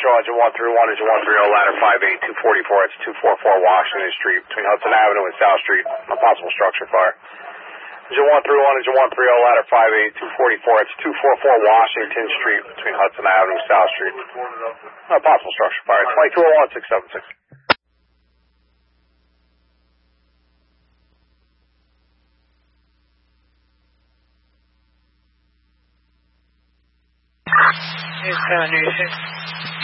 Engine 131, Engine 130, ladder 58244. It's 244 Washington Street between Hudson Avenue and South Street. A possible structure fire. Engine 131, Engine 130, ladder 58244. It's 244 Washington Street between Hudson Avenue and South Street. A possible structure fire. 2201 676. It's New 6.